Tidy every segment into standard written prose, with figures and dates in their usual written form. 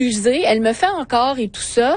usée, elle me fait encore et tout ça,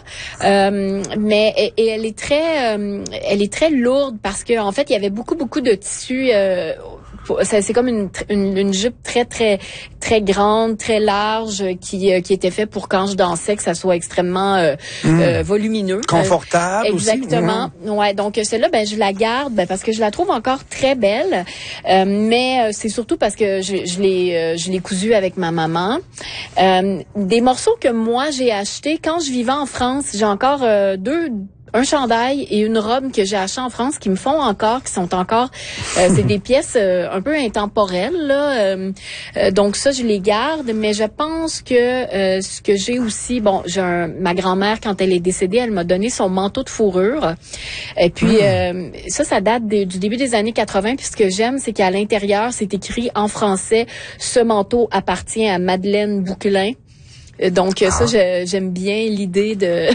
mais elle est très lourde parce que en fait il y avait beaucoup de tissu. C'est comme une jupe très grande, très large qui était fait pour quand je dansais que ça soit extrêmement volumineux, confortable exactement. Aussi. Ouais, donc celle-là je la garde parce que je la trouve encore très belle, mais c'est surtout parce que je l'ai cousue avec ma maman. Des morceaux que moi j'ai achetés quand je vivais en France, j'ai encore un chandail et une robe que j'ai acheté en France qui me font encore, qui sont encore, c'est des pièces un peu intemporelles là. Donc ça, je les garde, mais je pense que ce que j'ai aussi, ma grand-mère quand elle est décédée, elle m'a donné son manteau de fourrure. Et puis ça date du début des années 80. Puis ce que j'aime, c'est qu'à l'intérieur, c'est écrit en français, ce manteau appartient à Madeleine Bouquelin. Donc ça, j'aime bien l'idée de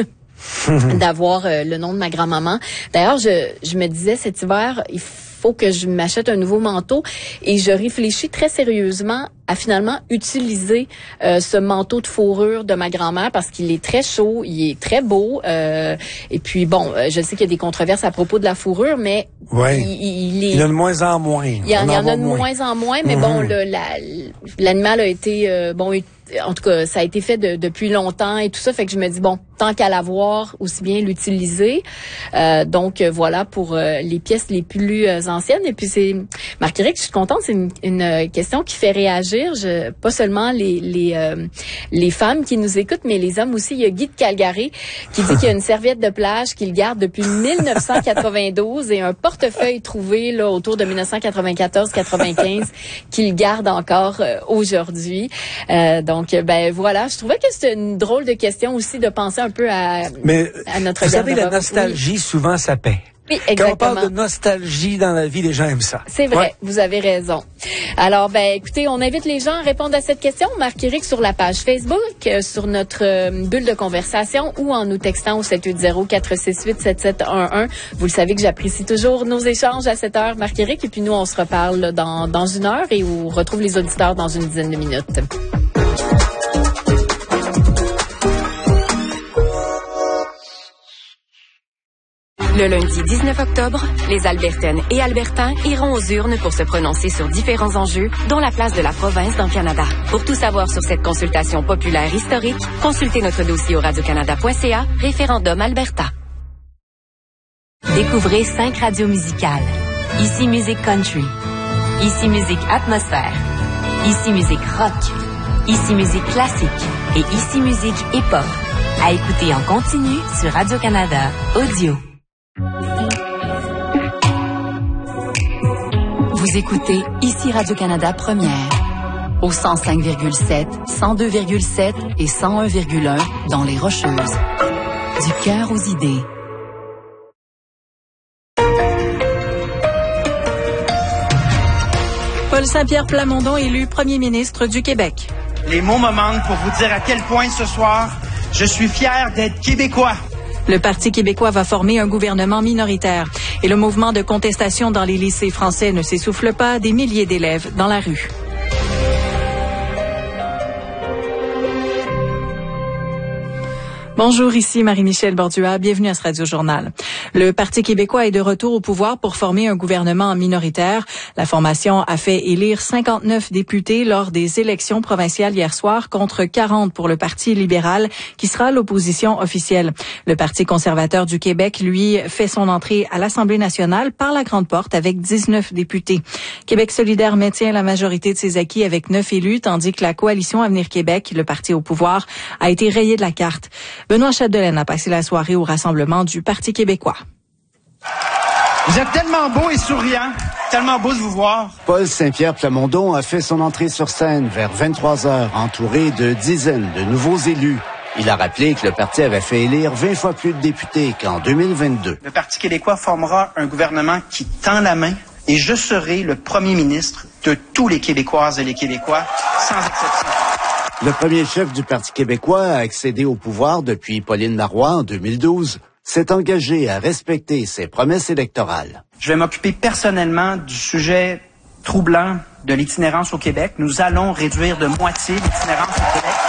d'avoir le nom de ma grand-maman. D'ailleurs, je me disais cet hiver, il faut que je m'achète un nouveau manteau et je réfléchis très sérieusement à finalement utiliser ce manteau de fourrure de ma grand-mère parce qu'il est très chaud, il est très beau et puis je sais qu'il y a des controverses à propos de la fourrure, mais il y en a de moins en moins. Il y en a de moins en moins, mais l'animal a été en tout cas, ça a été fait depuis longtemps et tout ça, fait que je me dis tant qu'à l'avoir, aussi bien l'utiliser. Donc voilà pour les pièces les plus anciennes. Et puis c'est Marc-Éric, je suis contente, c'est une question qui fait réagir. Pas seulement les femmes qui nous écoutent, mais les hommes aussi. Il y a Guy de Calgary qui dit qu'il y a une serviette de plage qu'il garde depuis 1992 et un portefeuille trouvé là autour de 1994-95 qu'il garde encore aujourd'hui. Donc voilà, je trouvais que c'était une drôle de question aussi de penser un peu à notre garde-robe. Vous savez, la nostalgie, souvent, ça paie. Oui, exactement. Quand on parle de nostalgie dans la vie, les gens aiment ça. C'est vrai, vous avez raison. Alors, écoutez, on invite les gens à répondre à cette question. Marc-Éric sur la page Facebook, sur notre bulle de conversation ou en nous textant au 780-468-7711. Vous le savez que j'apprécie toujours nos échanges à cette heure, Marc-Éric. Et puis nous, on se reparle dans une heure et on retrouve les auditeurs dans une dizaine de minutes. Le lundi 19 octobre, les Albertaines et Albertains iront aux urnes pour se prononcer sur différents enjeux, dont la place de la province dans le Canada. Pour tout savoir sur cette consultation populaire historique, consultez notre dossier au radiocanada.ca, référendum Alberta. Découvrez 5 radios musicales. Ici Musique Country. Ici Musique Atmosphère. Ici Musique Rock. Ici Musique Classique. Et Ici Musique Hip-Hop. À écouter en continu sur Radio-Canada Audio. Vous écoutez Ici Radio-Canada Première au 105,7, 102,7 et 101,1 dans les Rocheuses. Du cœur aux idées. Paul Saint-Pierre Plamondon élu premier ministre du Québec. Les mots me manquent pour vous dire à quel point ce soir, je suis fier d'être québécois. Le Parti québécois va former un gouvernement minoritaire. Et le mouvement de contestation dans les lycées français ne s'essouffle pas, des milliers d'élèves dans la rue. Bonjour, ici Marie-Michel Bordua. Bienvenue à ce Radio-Journal. Le Parti québécois est de retour au pouvoir pour former un gouvernement minoritaire. La formation a fait élire 59 députés lors des élections provinciales hier soir contre 40 pour le Parti libéral qui sera l'opposition officielle. Le Parti conservateur du Québec, lui, fait son entrée à l'Assemblée nationale par la grande porte avec 19 députés. Québec solidaire maintient la majorité de ses acquis avec 9 élus, tandis que la coalition Avenir Québec, le parti au pouvoir, a été rayée de la carte. Benoît Chapdelaine a passé la soirée au rassemblement du Parti québécois. Vous êtes tellement beau et souriant, tellement beau de vous voir. Paul Saint-Pierre Plamondon a fait son entrée sur scène vers 23h, entouré de dizaines de nouveaux élus. Il a rappelé que le parti avait fait élire 20 fois plus de députés qu'en 2022. Le Parti québécois formera un gouvernement qui tend la main et je serai le premier ministre de tous les Québécoises et les Québécois, sans exception. Le premier chef du Parti québécois a accédé au pouvoir depuis Pauline Marois en 2012, s'est engagé à respecter ses promesses électorales. Je vais m'occuper personnellement du sujet troublant de l'itinérance au Québec. Nous allons réduire de moitié l'itinérance au Québec.